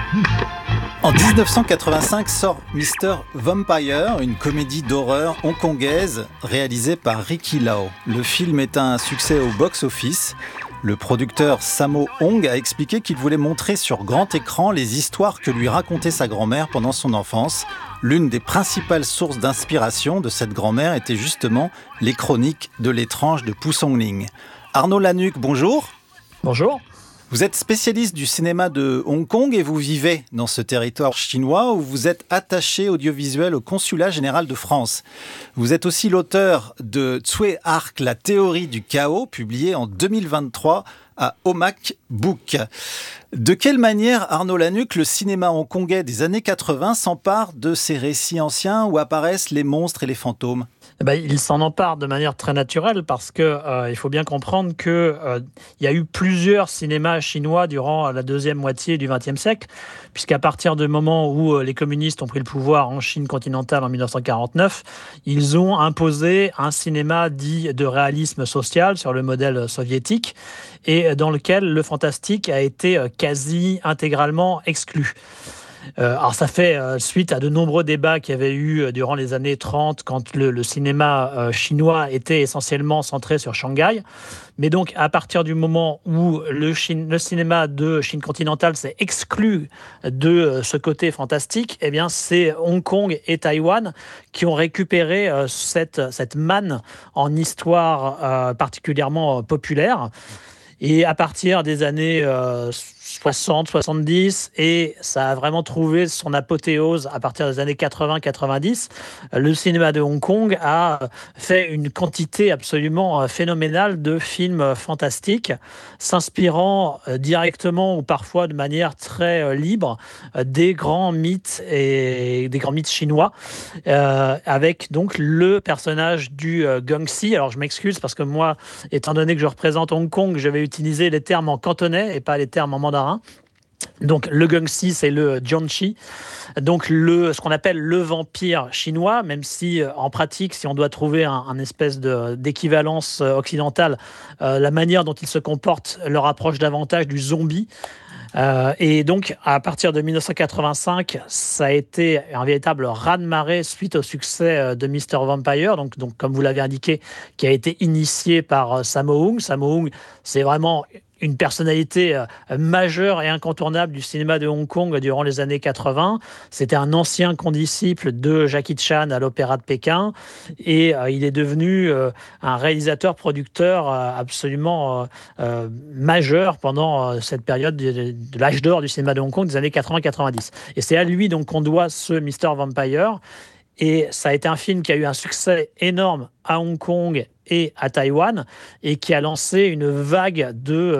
En 1985 sort Mr. Vampire, une comédie d'horreur hongkongaise réalisée par Ricky Lau. Le film est un succès au box-office. Le producteur Sammo Hung a expliqué qu'il voulait montrer sur grand écran les histoires que lui racontait sa grand-mère pendant son enfance. L'une des principales sources d'inspiration de cette grand-mère était justement les chroniques de l'étrange de Pu Songling. Arnaud Lanuc, bonjour. Bonjour. Vous êtes spécialiste du cinéma de Hong Kong et vous vivez dans ce territoire chinois où vous êtes attaché audiovisuel au Consulat général de France. Vous êtes aussi l'auteur de Tsui Hark, la théorie du chaos, publié en 2023 à Omak Book. De quelle manière, Arnaud Lanuc, le cinéma hongkongais des années 80 s'empare de ces récits anciens où apparaissent les monstres et les fantômes ? Il s'en empare de manière très naturelle parce que il faut bien comprendre que il y a eu plusieurs cinémas chinois durant la deuxième moitié du XXe siècle, puisqu'à partir du moment où les communistes ont pris le pouvoir en Chine continentale en 1949, ils ont imposé un cinéma dit de réalisme social sur le modèle soviétique et dans lequel le fantastique a été quasi intégralement exclu. Alors ça fait suite à de nombreux débats qu'il y avait eu durant les années 30 quand le cinéma chinois était essentiellement centré sur Shanghai. Mais donc à partir du moment où le cinéma de Chine continentale s'est exclu de ce côté fantastique, eh bien c'est Hong Kong et Taïwan qui ont récupéré cette manne en histoire particulièrement populaire. Et à partir des années 60, 70, et ça a vraiment trouvé son apothéose à partir des années 80-90, le cinéma de Hong Kong a fait une quantité absolument phénoménale de films fantastiques, s'inspirant directement ou parfois de manière très libre des grands mythes et des grands mythes chinois, avec donc le personnage du Guangxi. Alors je m'excuse parce que moi, étant donné que je représente Hong Kong, je vais utiliser les termes en cantonais et pas les termes en mandarin. Donc le Guangxi, c'est le Jiangxi, donc ce qu'on appelle le vampire chinois, même si en pratique, si on doit trouver un espèce d'équivalence occidentale, la manière dont il se comporte le rapproche davantage du zombie. Et donc, à partir de 1985, ça a été un véritable raz-de-marée suite au succès de Mr. Vampire, donc comme vous l'avez indiqué, qui a été initié par Sammo Hung. Sammo Hung, c'est vraiment une personnalité majeure et incontournable du cinéma de Hong Kong durant les années 80. C'était un ancien condisciple de Jackie Chan à l'Opéra de Pékin et il est devenu un réalisateur-producteur absolument majeur pendant cette période de l'âge d'or du cinéma de Hong Kong des années 80-90. Et c'est à lui donc qu'on doit ce Mr. Vampire. Et ça a été un film qui a eu un succès énorme à Hong Kong et à Taïwan et qui a lancé une vague de